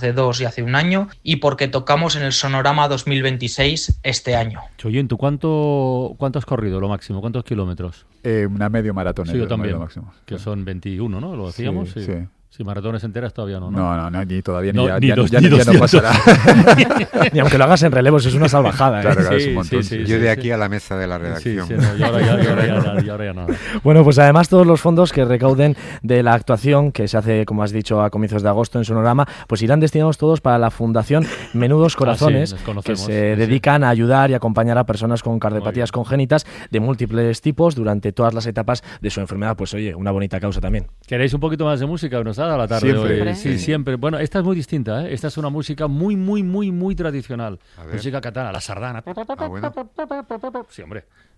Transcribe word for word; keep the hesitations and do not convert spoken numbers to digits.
hace dos y hace un año, y porque tocamos en el Sonorama dos mil veintiséis este año. Choyín, ¿tú cuánto, cuánto has corrido lo máximo? ¿Cuántos kilómetros? Eh, una medio maratón. Sí, yo también, máximo. Que son veintiuno, ¿no? Lo decíamos. Sí, sí. sí. Sí, maratones enteras todavía no, ¿no? No, no, no, ni todavía no, ni ya, ni ya, dos, ya, ni ya, ya no pasará. Ni aunque lo hagas en relevos, es una salvajada, ¿eh? Claro, claro, Sí, es un montón. sí, sí, Yo de sí, aquí sí. a la mesa de la redacción. Sí, sí, no, y ahora ya, y ahora ya, nada, y ahora ya nada. Bueno, pues además todos los fondos que recauden de la actuación que se hace, como has dicho, a comienzos de agosto en Sonorama, pues irán destinados todos para la Fundación Menudos Corazones, Ah, sí, que conocemos, se sí, dedican a ayudar y acompañar a personas con cardiopatías congénitas de múltiples tipos durante todas las etapas de su enfermedad. Pues oye, una bonita causa también. ¿Queréis un poquito más de música? Nos ha dado la tarde Siempre. hoy. Sí, siempre. Bueno, esta es muy distinta, ¿eh? Esta es una música muy, muy, muy, muy tradicional. A ver. Música catalana, la sardana. Ah, bueno. Sí, hombre.